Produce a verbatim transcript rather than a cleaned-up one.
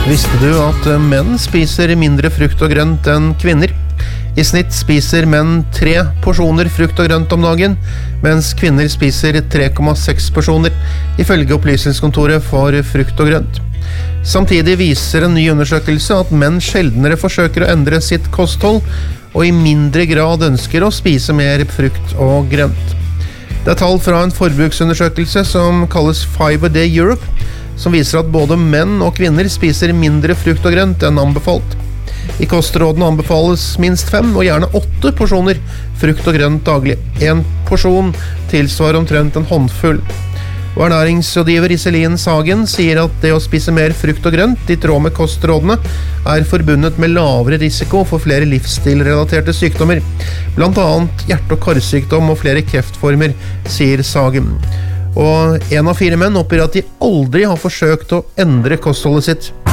Visste du at menn spiser mindre frukt og grønt enn kvinner? I snitt spiser menn tre porsjoner frukt og grønt om dagen, mens kvinner spiser tre komma seks porsjoner, ifølge Opplysningskontoret for frukt og grønt. Samtidig viser en ny undersøkelse at menn sjeldnere forsøker å endre sitt kosthold, og i mindre grad ønsker å spise mer frukt og grønt. Det er tall fra en forbruksundersøkelse som kalles Five a Day Europe, som viser at både menn og kvinner spiser mindre frukt og grønt enn anbefalt. I kostrådene anbefales minst fem og gjerne åtte porsjoner frukt og grønt daglig. En porsjon tilsvarer omtrent en håndfull. Og ernæringsrådgiver Iselin Sagen sier at det å spise mer frukt og grønt i tråd med kostrådene er forbundet med lavere risiko for flere livsstilrelaterte sykdommer, blant annet hjerte- og karsykdom og flere kreftformer, sier Sagen. Og en av fire menn oppgir at de aldri har forsøkt å endre kostholdet sitt.